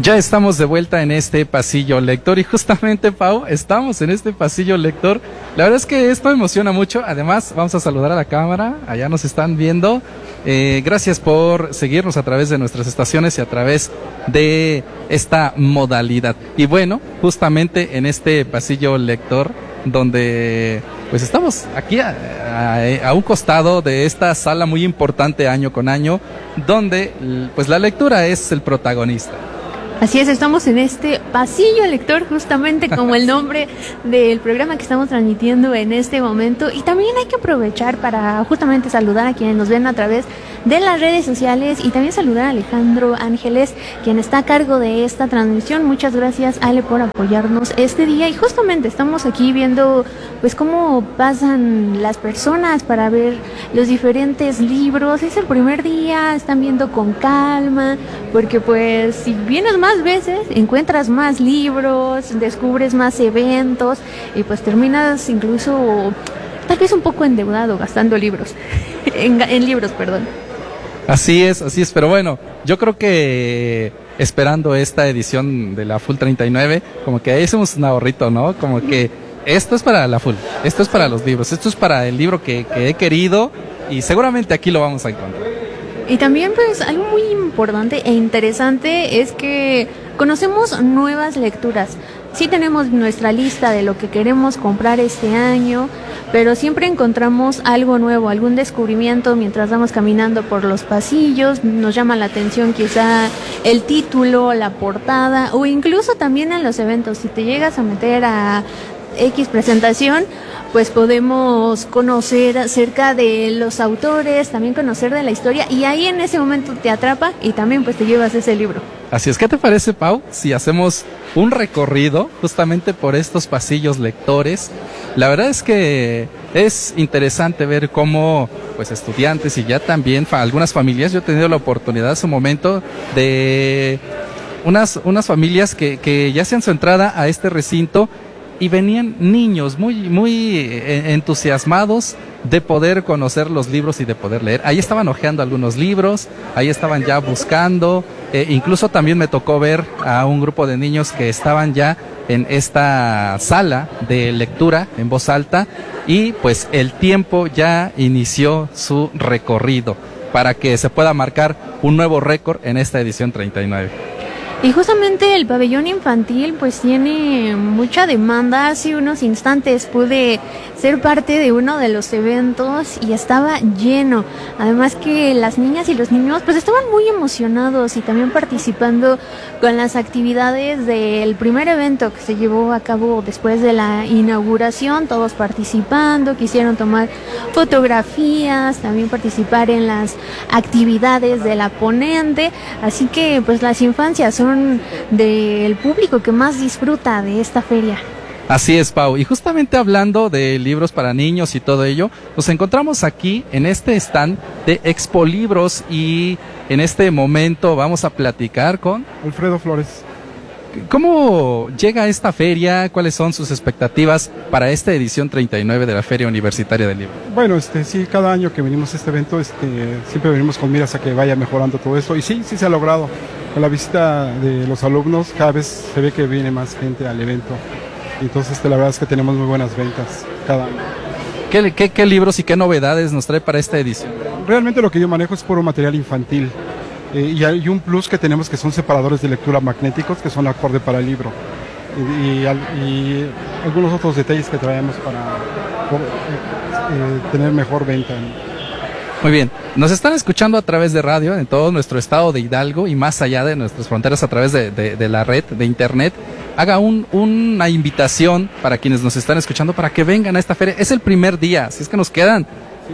Ya estamos de vuelta en este pasillo lector y justamente, Pau, estamos en este pasillo lector. La verdad es que esto me emociona mucho. Además, vamos a saludar a la cámara, allá nos están viendo. Gracias por seguirnos a través de nuestras estaciones y a través de esta modalidad. Y bueno, justamente en este pasillo lector, donde pues estamos aquí a un costado de esta sala muy importante año con año, donde pues la lectura es el protagonista. Así es, estamos en este pasillo lector, justamente como el nombre del programa que estamos transmitiendo en este momento. Y también hay que aprovechar para justamente saludar a quienes nos ven a través de las redes sociales y también saludar a Alejandro Ángeles, quien está a cargo de esta transmisión. Muchas gracias, Ale, por apoyarnos este día. Y justamente estamos aquí viendo pues cómo pasan las personas para ver los diferentes libros. Es el primer día, están viendo con calma, porque pues si vienes más veces, encuentras más libros, descubres más eventos y pues terminas incluso tal vez un poco endeudado gastando libros, en libros, perdón. Así es, pero bueno, yo creo que esperando esta edición de la Full 39, como que ahí hacemos un ahorrito, ¿no? Como que esto es para la Full, esto es para los libros, esto es para el libro que he querido y seguramente aquí lo vamos a encontrar. Y también pues algo muy importante e interesante es que conocemos nuevas lecturas. Sí tenemos nuestra lista de lo que queremos comprar este año, pero siempre encontramos algo nuevo, algún descubrimiento mientras vamos caminando por los pasillos. Nos llama la atención quizá el título, la portada o incluso también en los eventos. Si te llegas a meter a X presentación, pues podemos conocer acerca de los autores, también conocer de la historia y ahí en ese momento te atrapa y también pues te llevas ese libro. Así es, ¿qué te parece, Pau, si hacemos un recorrido justamente por estos pasillos lectores? La verdad es que es interesante ver cómo pues estudiantes y ya también algunas familias, yo he tenido la oportunidad hace un momento de unas familias que ya hacían su entrada a este recinto y venían niños muy entusiasmados de poder conocer los libros y de poder leer. Ahí estaban hojeando algunos libros, ahí estaban ya buscando, incluso también me tocó ver a un grupo de niños que estaban ya en esta sala de lectura en voz alta y pues el tiempo ya inició su recorrido para que se pueda marcar un nuevo récord en esta edición 39. Y justamente el pabellón infantil pues tiene mucha demanda. Hace unos instantes pude ser parte de uno de los eventos y estaba lleno. Además que las niñas y los niños pues estaban muy emocionados y también participando con las actividades del primer evento que se llevó a cabo después de la inauguración. Todos participando, quisieron tomar fotografías, también participar en las actividades de la ponente. Así que pues las infancias son del público que más disfruta de esta feria. Así es, Pau, y justamente hablando de libros para niños y todo ello, nos encontramos aquí en este stand de Expo Libros y en este momento vamos a platicar con Alfredo Flores. ¿Cómo llega esta feria? ¿Cuáles son sus expectativas para esta edición 39 de la Feria Universitaria del Libro? Bueno, sí, cada año que venimos a este evento, siempre venimos con miras a que vaya mejorando todo esto. Y sí se ha logrado. Con la visita de los alumnos, cada vez se ve que viene más gente al evento. Entonces, la verdad es que tenemos muy buenas ventas cada año. ¿Qué libros y qué novedades nos trae para esta edición? Realmente lo que yo manejo es puro material infantil. Y hay un plus que tenemos que son separadores de lectura magnéticos que son acorde para el libro y algunos otros detalles que traemos para tener mejor venta. Muy bien, nos están escuchando a través de radio en todo nuestro estado de Hidalgo y más allá de nuestras fronteras a través de la red de internet. Haga una invitación para quienes nos están escuchando para que vengan a esta feria. Es el primer día, si es que nos quedan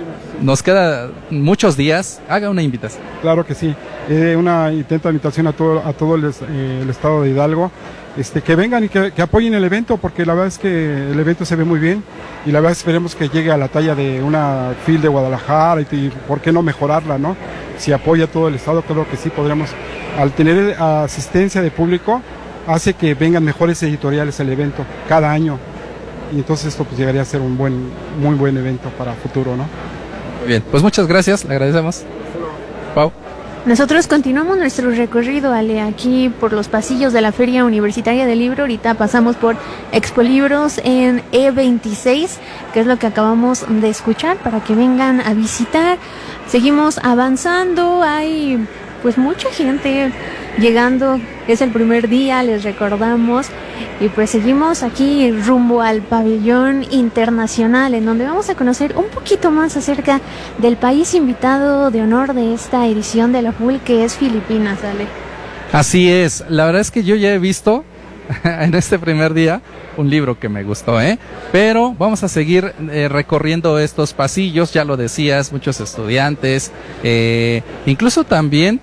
muchos días, haga una invitación. Claro que sí, una invitación a todo el estado de Hidalgo, que vengan y que apoyen el evento, porque la verdad es que el evento se ve muy bien y la verdad esperemos que llegue a la talla de una FIL de Guadalajara y por qué no mejorarla, ¿no? Si apoya todo el estado, creo que sí podremos, al tener asistencia de público, hace que vengan mejores editoriales al evento cada año y entonces esto pues llegaría a ser un muy buen evento para futuro, ¿no? Muy bien, pues muchas gracias, le agradecemos. Pau. Nosotros continuamos nuestro recorrido, Ale, aquí por los pasillos de la Feria Universitaria del Libro. Ahorita pasamos por Expolibros en E26, que es lo que acabamos de escuchar, para que vengan a visitar. Seguimos avanzando, hay pues mucha gente llegando, es el primer día, les recordamos, y pues seguimos aquí rumbo al pabellón internacional, en donde vamos a conocer un poquito más acerca del país invitado de honor de esta edición de la FUL, que es Filipinas, Ale. Así es, la verdad es que yo ya he visto en este primer día un libro que me gustó, pero vamos a seguir recorriendo estos pasillos, ya lo decías, muchos estudiantes, incluso también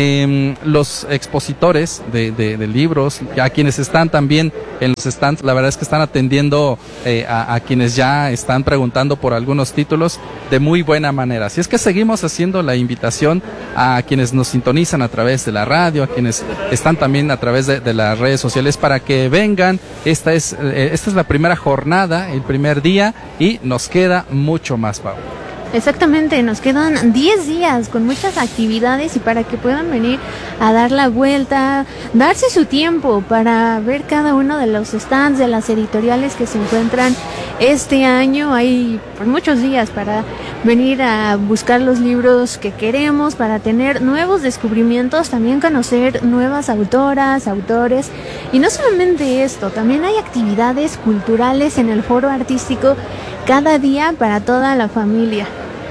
los expositores de libros, ya quienes están también en los stands, la verdad es que están atendiendo a quienes ya están preguntando por algunos títulos de muy buena manera. Así es que seguimos haciendo la invitación a quienes nos sintonizan a través de la radio, a quienes están también a través de las redes sociales, para que vengan. Esta es la primera jornada, el primer día, y nos queda mucho más, Pau. Exactamente, nos quedan 10 días con muchas actividades, y para que puedan venir a dar la vuelta, darse su tiempo para ver cada uno de los stands de las editoriales que se encuentran este año. Hay pues muchos días para venir a buscar los libros que queremos, para tener nuevos descubrimientos, también conocer nuevas autoras, autores, y no solamente esto, también hay actividades culturales en el foro artístico cada día para toda la familia.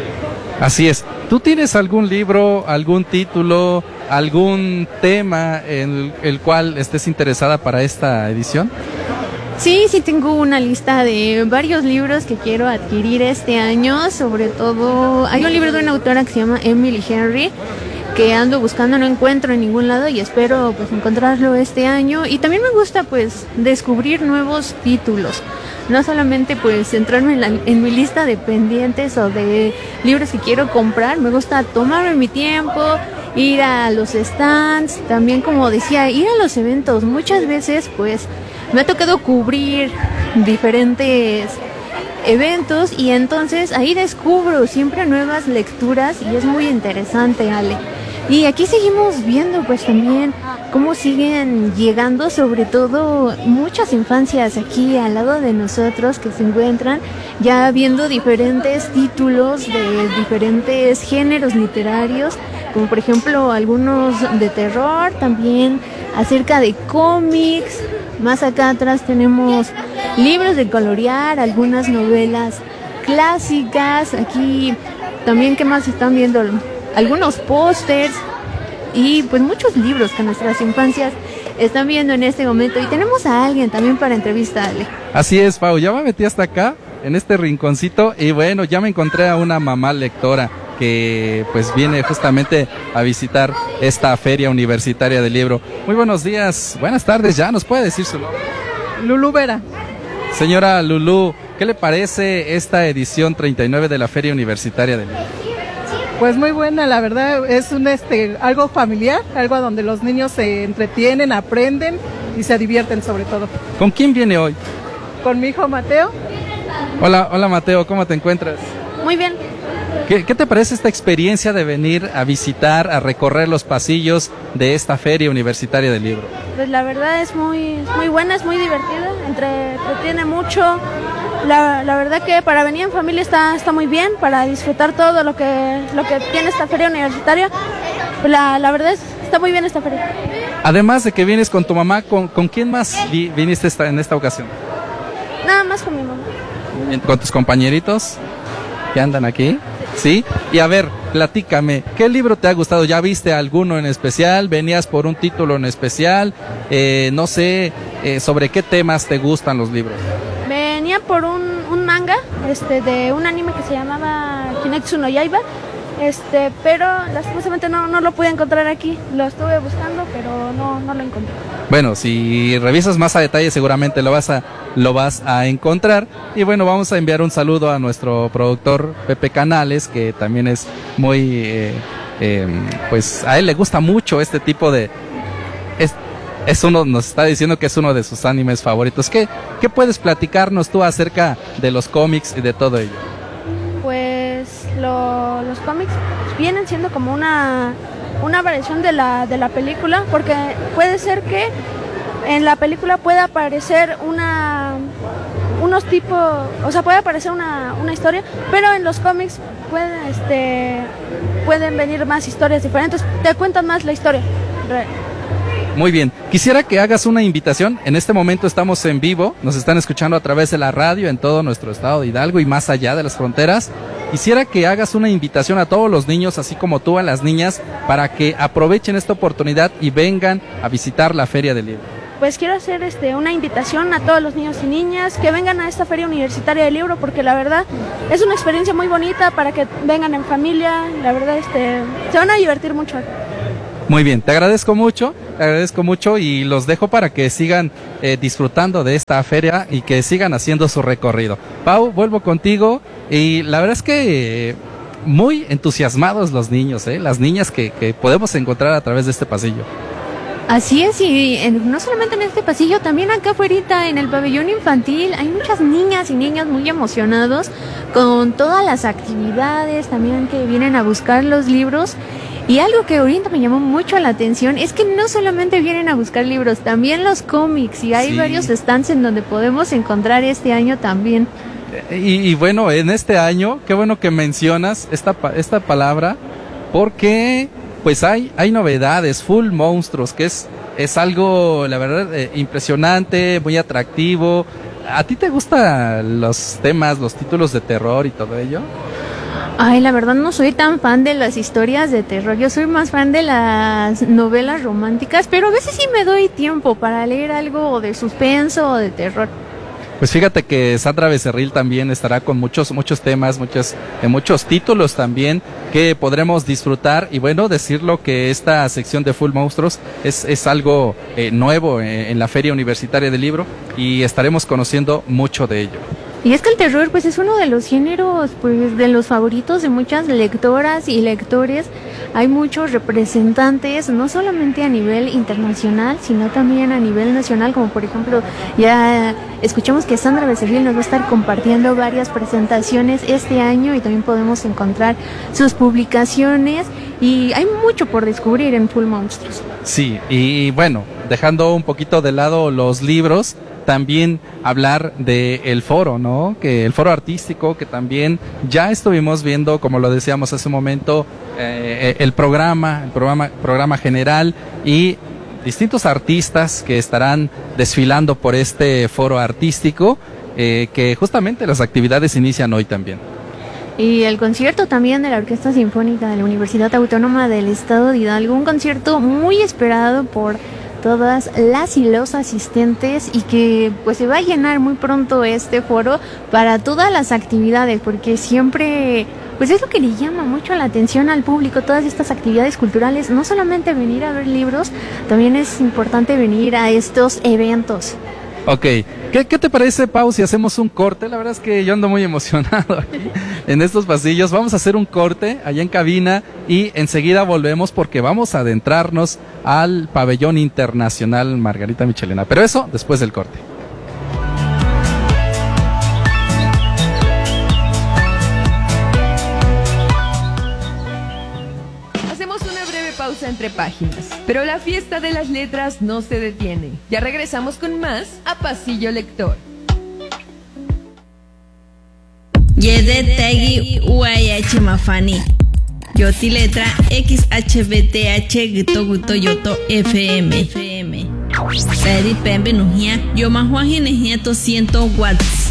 Así es. ¿Tú tienes algún libro, algún título, algún tema en el cual estés interesada para esta edición? Sí, tengo una lista de varios libros que quiero adquirir este año. Sobre todo, hay un libro de una autora que se llama Emily Henry, que ando buscando, no encuentro en ningún lado, y espero pues encontrarlo este año. Y también me gusta pues descubrir nuevos títulos. No solamente pues centrarme en mi lista de pendientes o de libros que quiero comprar, me gusta tomarme mi tiempo, ir a los stands, también, como decía, ir a los eventos. Muchas veces pues me ha tocado cubrir diferentes eventos, y entonces ahí descubro siempre nuevas lecturas, y es muy interesante, Ale. Y aquí seguimos viendo pues también cómo siguen llegando, sobre todo muchas infancias aquí al lado de nosotros, que se encuentran ya viendo diferentes títulos de diferentes géneros literarios, como por ejemplo algunos de terror, también acerca de cómics. Más acá atrás tenemos libros de colorear, algunas novelas clásicas. Aquí también, ¿qué más están viendo? Algunos pósters y pues muchos libros que nuestras infancias están viendo en este momento. Y tenemos a alguien también para entrevistarle. Así es, Pau, ya me metí hasta acá, en este rinconcito, y bueno, ya me encontré a una mamá lectora que pues viene justamente a visitar esta Feria Universitaria del Libro. Muy buenos días, buenas tardes, ya nos puede decir su nombre. Lulú Vera. Señora Lulú, ¿qué le parece esta edición 39 de la Feria Universitaria del Libro? Pues muy buena, la verdad, es algo familiar, algo donde los niños se entretienen, aprenden y se divierten sobre todo. ¿Con quién viene hoy? Con mi hijo Mateo. Hola Mateo, ¿cómo te encuentras? Muy bien. ¿Qué te parece esta experiencia de venir a visitar, a recorrer los pasillos de esta Feria Universitaria del Libro? Pues la verdad es muy buena, es muy divertida, entretiene mucho. La verdad que para venir en familia está muy bien, para disfrutar todo lo que tiene esta feria universitaria. Pues la verdad está muy bien esta feria. Además de que vienes con tu mamá, ¿con quién más viniste en esta ocasión? Nada más con mi mamá. ¿Con tus compañeritos que andan aquí? ¿Sí? Y a ver, platícame, ¿qué libro te ha gustado? ¿Ya viste alguno en especial? ¿Venías por un título en especial? No sé, ¿sobre qué temas te gustan los libros? Venía por un manga de un anime que se llamaba Kimetsu no Yaiba, pero lastimosamente no lo pude encontrar aquí. Lo estuve buscando, pero no lo encontré. Bueno, si revisas más a detalle seguramente lo vas a encontrar. Y bueno, vamos a enviar un saludo a nuestro productor Pepe Canales, que también es muy, pues a él le gusta mucho este tipo de... nos está diciendo que es uno de sus animes favoritos. ¿Qué puedes platicarnos tú acerca de los cómics y de todo ello? Pues los cómics vienen siendo como una una variación de la película, porque puede ser que en la película pueda aparecer unos tipos, o sea, puede aparecer una historia, pero en los cómics pueden venir más historias diferentes, te cuentan más la historia. Muy bien, quisiera que hagas una invitación. En este momento estamos en vivo, nos están escuchando a través de la radio en todo nuestro estado de Hidalgo y más allá de las fronteras. Quisiera que hagas una invitación a todos los niños, así como tú a las niñas, para que aprovechen esta oportunidad y vengan a visitar la Feria del Libro. Pues quiero hacer una invitación a todos los niños y niñas que vengan a esta Feria Universitaria del Libro, porque la verdad es una experiencia muy bonita para que vengan en familia. La verdad se van a divertir mucho. Muy bien, te agradezco mucho y los dejo para que sigan disfrutando de esta feria y que sigan haciendo su recorrido. Pau, vuelvo contigo y la verdad es que muy entusiasmados los niños, las niñas que podemos encontrar a través de este pasillo. Así es, y no solamente en este pasillo, también acá afuera en el pabellón infantil hay muchas niñas y niños muy emocionados con todas las actividades también que vienen a buscar los libros. Y algo que ahorita me llamó mucho la atención es que no solamente vienen a buscar libros, también los cómics, y hay varios stands en donde podemos encontrar este año también. Y bueno, en este año, qué bueno que mencionas esta palabra, porque pues hay novedades, Full Monstruos, que es algo, la verdad, impresionante, muy atractivo. ¿A ti te gustan los temas, los títulos de terror y todo ello? Ay, la verdad no soy tan fan de las historias de terror, yo soy más fan de las novelas románticas, pero a veces sí me doy tiempo para leer algo de suspenso o de terror. Pues fíjate que Sandra Becerril también estará con muchos temas, muchos títulos también que podremos disfrutar, y bueno, decirlo que esta sección de Full Monstruos es algo nuevo en la Feria Universitaria del Libro, y estaremos conociendo mucho de ello. Y es que el terror pues es uno de los géneros pues de los favoritos de muchas lectoras y lectores. Hay muchos representantes, no solamente a nivel internacional, sino también a nivel nacional, como por ejemplo, ya escuchamos que Sandra Becerril nos va a estar compartiendo varias presentaciones este año, y también podemos encontrar sus publicaciones, y hay mucho por descubrir en Full Monstruos. Sí, y bueno, dejando un poquito de lado los libros, también hablar del foro, ¿no? Que el foro artístico, que también ya estuvimos viendo, como lo decíamos hace un momento, el programa general, y distintos artistas que estarán desfilando por este foro artístico, que justamente las actividades inician hoy también. Y el concierto también de la Orquesta Sinfónica de la Universidad Autónoma del Estado de Hidalgo, un concierto muy esperado por todas las y los asistentes, y que pues se va a llenar muy pronto este foro para todas las actividades, porque siempre pues es lo que le llama mucho la atención al público, todas estas actividades culturales, no solamente venir a ver libros, también es importante venir a estos eventos. Ok, ¿qué te parece, Pau, si hacemos un corte? La verdad es que yo ando muy emocionado aquí en estos pasillos. Vamos a hacer un corte allá en cabina y enseguida volvemos, porque vamos a adentrarnos al pabellón internacional Margarita Michelena. Pero eso después del corte. Pausa entre páginas, pero la fiesta de las letras no se detiene. Ya regresamos con más a Pasillo Lector. Yedetegi UAH Mafani Yoti letra XHBTH Gito Guto Yoto FM Pedi Pembe Nujia Yo Mahuaji Nejia 200 watts